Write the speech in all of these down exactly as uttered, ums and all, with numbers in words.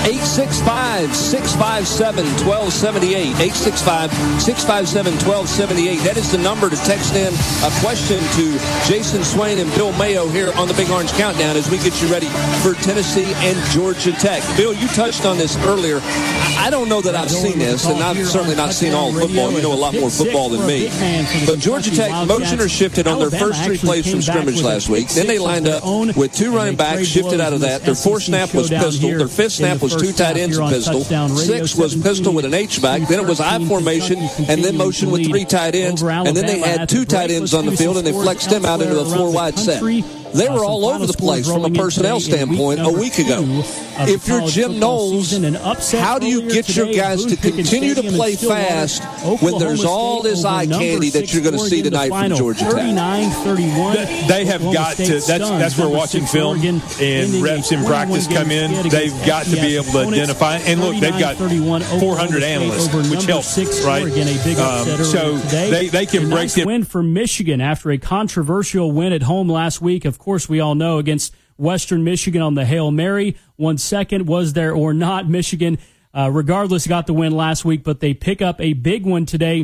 eight six five, six five seven, one two seven eight. eight six five, six five seven, one two seven eight. That is the number to text in a question to Jason Swain and Bill Mayo here on the Big Orange Countdown as we get you ready for Tennessee and Georgia Tech. Bill, you touched on this earlier. I don't know that I've seen this, and I've certainly not seen all football. You know a lot more football than me. But Georgia Tech motioner shifted on their first three plays from scrimmage last week. Then they lined up with two running backs, shifted out of that. Their fourth snap was pistol. Their fifth snap was two tight ends and pistol. Six was pistol with an H-back. Then it was I formation, and then motion with three tight ends. And then they had two tight ends on the field, and they flexed them out into a four-wide set. They were all over the place from a personnel standpoint a week ago. If you're Jim Knowles, how do you get your guys to continue to play fast when there's all this eye candy that you're going to see tonight from Georgia Tech? They have got to, that's, that's where watching film and reps in practice come in. They've got to be able to identify. And look, they've got four hundred analysts, which helps, right? Um, so they, they can break it. Win for Michigan after a controversial win at home last week. Of course, we all know against Western Michigan on the Hail Mary. One second, was there or not? Michigan, uh, regardless, got the win last week, but they pick up a big one today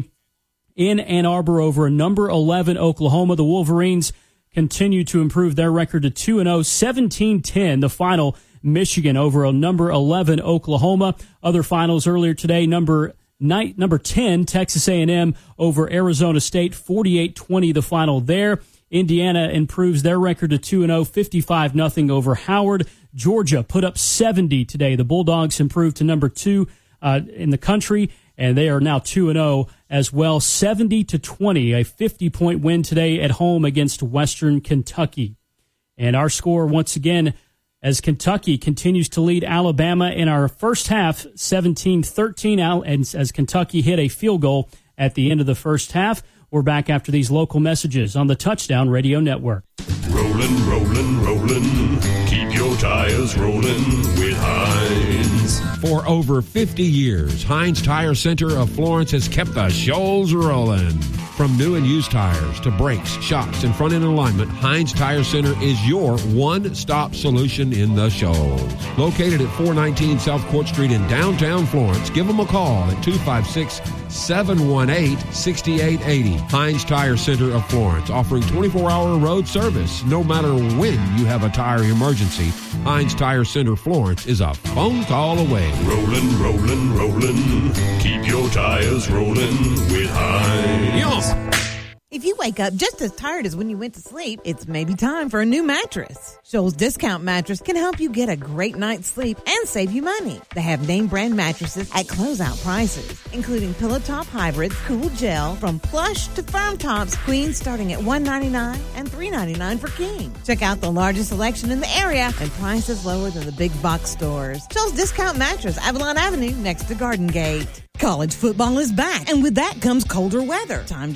in Ann Arbor over number eleven Oklahoma. The Wolverines continue to improve their record to two and oh, seventeen ten, the final. Michigan over a number eleven Oklahoma. Other finals earlier today, number nine, number ten Texas A and M over Arizona State, forty-eight twenty, the final there. Indiana improves their record to two and oh, fifty-five nothing over Howard. Georgia put up seventy today. The Bulldogs improved to number two uh, in the country, and they are now two and oh as well, seventy to twenty, a fifty-point win today at home against Western Kentucky. And our score, once again, as Kentucky continues to lead Alabama in our first half, seventeen thirteen, and as Kentucky hit a field goal at the end of the first half. We're back after these local messages on the Touchdown Radio Network. Rolling, rolling, rolling. Keep your tires rolling with Heinz. For over fifty years, Heinz Tire Center of Florence has kept the shoals rolling. From new and used tires to brakes, shocks, and front-end alignment, Heinz Tire Center is your one-stop solution in the shoals. Located at four nineteen South Court Street in downtown Florence, give them a call at two five six, seven one eight, six eight eight zero. Heinz Tire Center of Florence, offering twenty-four hour road service. No matter when you have a tire emergency, Heinz Tire Center Florence is a phone call away. Rolling, rolling, rolling. Keep your tires rolling with Heinz. Yo. If you wake up just as tired as when you went to sleep, it's maybe time for a new mattress. Shoals Discount Mattress can help you get a great night's sleep and save you money. They have name brand mattresses at closeout prices, including Pillow Top Hybrids, Cool Gel, from plush to firm tops, queens starting at one ninety-nine and three ninety-nine for king. Check out the largest selection in the area and prices lower than the big box stores. Shoals Discount Mattress, Avalon Avenue, next to Garden Gate. College football is back, and with that comes colder weather. Time to